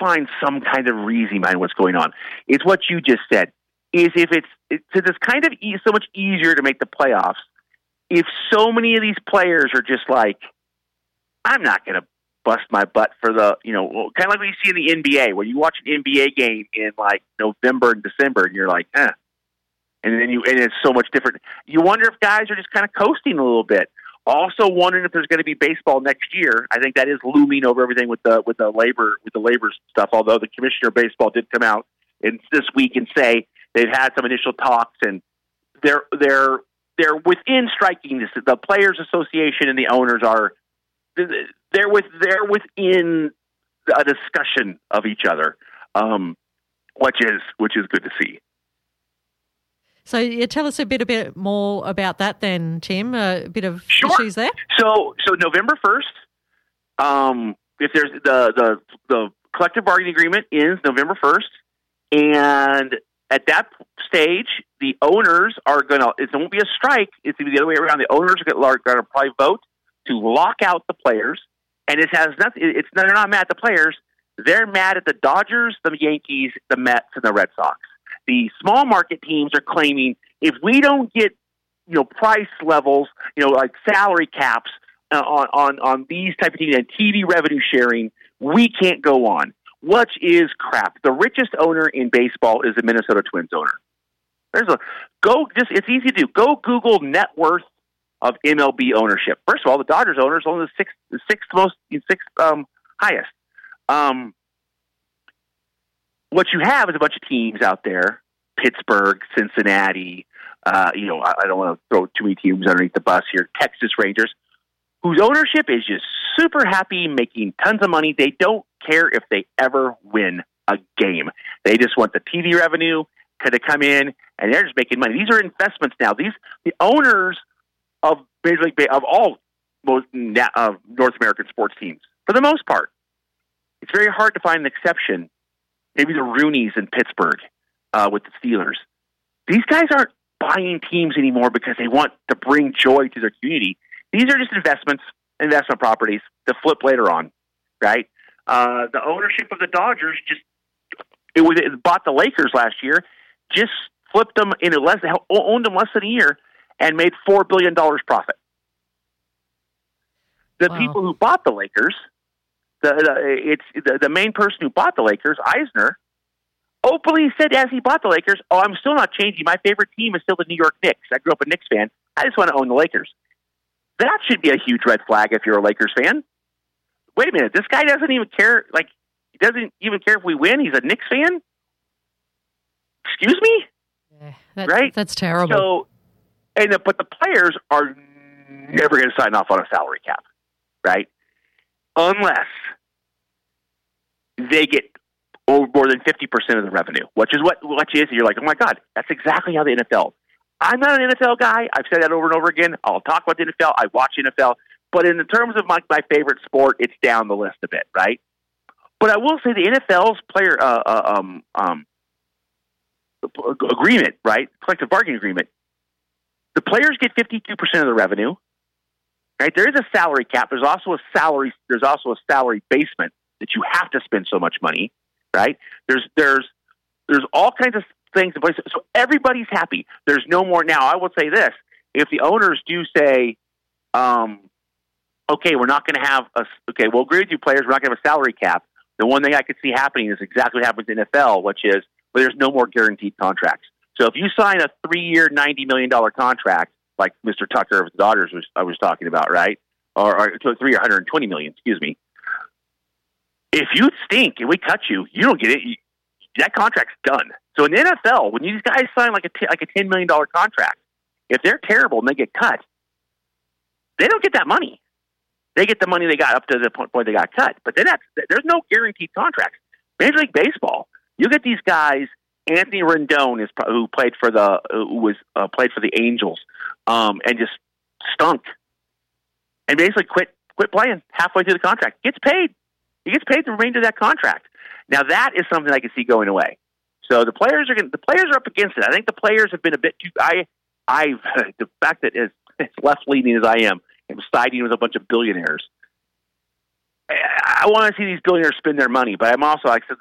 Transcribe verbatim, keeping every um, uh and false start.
find some kind of reason behind what's going on. It's what you just said. Is if it's it's, it's kind of e- so much easier to make the playoffs if so many of these players are just like, I'm not going to bust my butt for the, you know, kind of like what you see in the N B A, where you watch an N B A game in like November and December, and you're like, eh. And then you, and it's so much different. You wonder if guys are just kind of coasting a little bit. Also wondering if there's going to be baseball next year. I think that is looming over everything with the with the labor with the labor stuff. Although the commissioner of baseball did come out in this week and say they've had some initial talks and they're they're they're within striking distance. The Players Association and the owners are they're with they're within a discussion of each other, um, which is which is good to see. So you tell us a bit a bit more about that then, Tim. A bit of sure. issues there. So so November first, um, if there's the, the the collective bargaining agreement ends November first, and at that stage, the owners are going to. It won't be a strike. It's going to be the other way around. The owners are going to probably vote to lock out the players, and it has nothing. It's they're not mad at the players. They're mad at the Dodgers, the Yankees, the Mets, and the Red Sox. The small market teams are claiming if we don't get, you know, price levels, you know, like salary caps uh, on, on, on these type of teams and T V revenue sharing, we can't go on. Which is crap. The richest owner in baseball is the Minnesota Twins owner. There's a go. Just it's easy to do. Go Google net worth of M L B ownership. First of all, the Dodgers owner is only the sixth, the sixth most, sixth um, highest. Um, What you have is a bunch of teams out there, Pittsburgh, Cincinnati, uh, you know, I, I don't want to throw too many teams underneath the bus here, Texas Rangers, whose ownership is just super happy, making tons of money. They don't care if they ever win a game. They just want the T V revenue to come in, and they're just making money. These are investments now. These the owners of Major League of all most of North American sports teams, for the most part. It's very hard to find an exception. Maybe the Rooneys in Pittsburgh uh, with the Steelers. These guys aren't buying teams anymore because they want to bring joy to their community. These are just investments, investment properties to flip later on, right? Uh, the ownership of the Dodgers just it was it bought the Lakers last year, just flipped them in a less owned them less than a year, and made four billion dollars profit. The wow. people who bought the Lakers. The, the it's the, the main person who bought the Lakers, Eisner, openly said as he bought the Lakers, "Oh, I'm still not changing. My favorite team is still the New York Knicks. I grew up a Knicks fan. I just want to own the Lakers." That should be a huge red flag if you're a Lakers fan. Wait a minute, this guy doesn't even care. Like, he doesn't even care if we win. He's a Knicks fan. Excuse me, yeah, that, right? That's terrible. So, and the, but the players are never going to sign off on a salary cap, right? Unless they get more than fifty percent of the revenue, which is what which is, you're like, oh my God, that's exactly how the N F L. I'm not an N F L guy. I've said that over and over again. I'll talk about the N F L. I watch N F L. But in the terms of my, my favorite sport, it's down the list a bit, right? But I will say the N F L's player uh, uh, um, um, agreement, right, collective bargaining agreement, the players get fifty-two percent of the revenue. Right, there is a salary cap. There's also a salary. There's also a salary basement that you have to spend so much money. Right? There's there's there's all kinds of things in place. So everybody's happy. There's no more now. I will say this: if the owners do say, um, "Okay, we're not going to have a okay, we'll agree with you, players. We're not going to have a salary cap." The one thing I could see happening is exactly what happens in the N F L, which is well, there's no more guaranteed contracts. So if you sign a three-year, ninety million dollars contract, like Mister Tucker of the Dodgers was I was talking about, right? Or, or three hundred twenty million, excuse me. If you stink and we cut you, you don't get it. You, that contract's done. So in the N F L, when these guys sign like a t- like a ten million dollars contract, if they're terrible and they get cut, they don't get that money. They get the money they got up to the point where they got cut. But then that's, there's no guaranteed contracts. Major League Baseball, you get these guys. Anthony Rendon is who played for the who was uh, played for the Angels. Um, and just stunk, and basically quit quit playing halfway through the contract. Gets paid. He gets paid the remainder of that contract. Now that is something I can see going away. So the players are going. The players are up against it. I think the players have been a bit too. I, I, the fact that as, as left leaning as I am, I'm siding with a bunch of billionaires. I want to see these billionaires spend their money, but I'm also, like I said